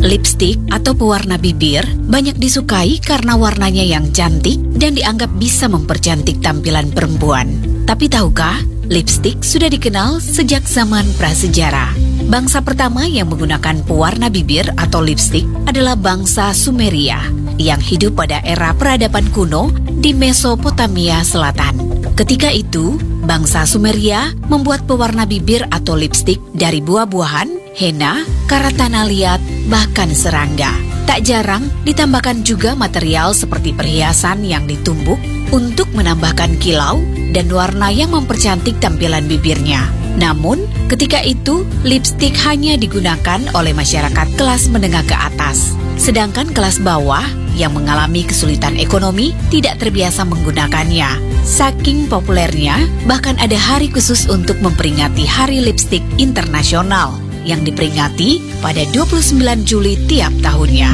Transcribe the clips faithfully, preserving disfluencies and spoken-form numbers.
Lipstik atau pewarna bibir banyak disukai karena warnanya yang cantik dan dianggap bisa mempercantik tampilan perempuan. Tapi tahukah, lipstik sudah dikenal sejak zaman prasejarah. Bangsa pertama yang menggunakan pewarna bibir atau lipstik adalah bangsa Sumeria yang hidup pada era peradaban kuno di Mesopotamia Selatan. Ketika itu, bangsa Sumeria membuat pewarna bibir atau lipstik dari buah-buahan, henna, karat tanah liat, bahkan serangga. Tak jarang ditambahkan juga material seperti perhiasan yang ditumbuk untuk menambahkan kilau dan warna yang mempercantik tampilan bibirnya. Namun, ketika itu, lipstik hanya digunakan oleh masyarakat kelas menengah ke atas. Sedangkan kelas bawah yang mengalami kesulitan ekonomi tidak terbiasa menggunakannya. Saking populernya, bahkan ada hari khusus untuk memperingati Hari Lipstik Internasional yang diperingati pada dua puluh sembilan Juli tiap tahunnya.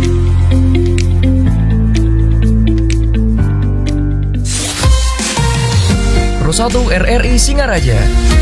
Pro satu R R I Singaraja.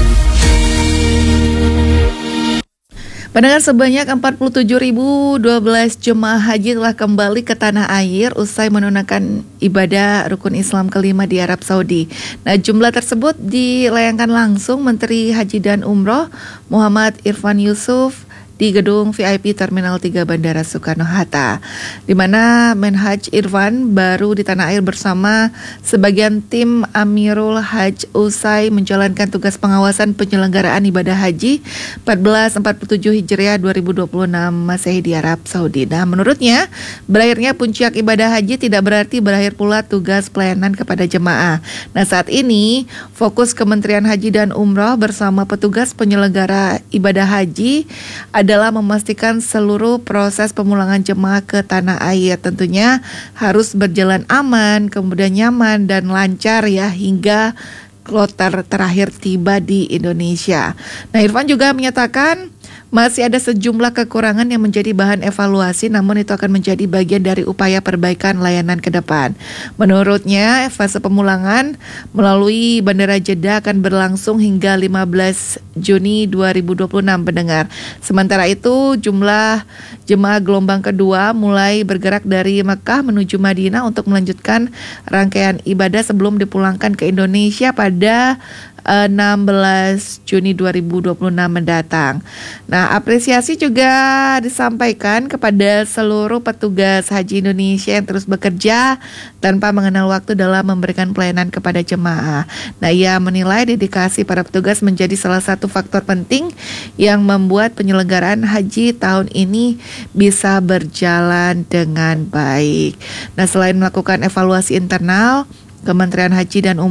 Pendengar, sebanyak empat puluh tujuh ribu dua belas jemaah haji telah kembali ke tanah air usai menunaikan ibadah rukun Islam kelima di Arab Saudi. Nah, jumlah tersebut dilayangkan langsung Menteri Haji dan Umroh Muhammad Irfan Yusuf di gedung V I P Terminal tiga Bandara Soekarno-Hatta, di mana Menhaj Irfan baru di tanah air bersama sebagian tim Amirul Hajj usai menjalankan tugas pengawasan penyelenggaraan ibadah haji seribu empat ratus empat puluh tujuh Hijriah dua ribu dua puluh enam Masehi di Arab Saudi. Nah, menurutnya berakhirnya puncak ibadah haji tidak berarti berakhir pula tugas pelayanan kepada jemaah. Nah, saat ini fokus Kementerian Haji dan Umroh bersama petugas penyelenggara ibadah haji adalah memastikan seluruh proses pemulangan jemaah ke tanah air tentunya harus berjalan aman, kemudian nyaman dan lancar ya hingga kloter terakhir tiba di Indonesia. Nah, Irfan juga menyatakan masih ada sejumlah kekurangan yang menjadi bahan evaluasi, namun itu akan menjadi bagian dari upaya perbaikan layanan ke depan. Menurutnya, fase pemulangan melalui Bandara Jeddah akan berlangsung hingga lima belas Juni dua ribu dua puluh enam, pendengar. Sementara itu, jumlah jemaah gelombang kedua mulai bergerak dari Mekah menuju Madinah untuk melanjutkan rangkaian ibadah sebelum dipulangkan ke Indonesia pada enam belas Juni dua ribu dua puluh enam mendatang. Nah, apresiasi juga disampaikan kepada seluruh petugas haji Indonesia yang terus bekerja tanpa mengenal waktu dalam memberikan pelayanan kepada jemaah. Nah, ia menilai dedikasi para petugas menjadi salah satu faktor penting yang membuat penyelenggaraan haji tahun ini bisa berjalan dengan baik. Nah, selain melakukan evaluasi internal, Kementerian Haji dan Umroh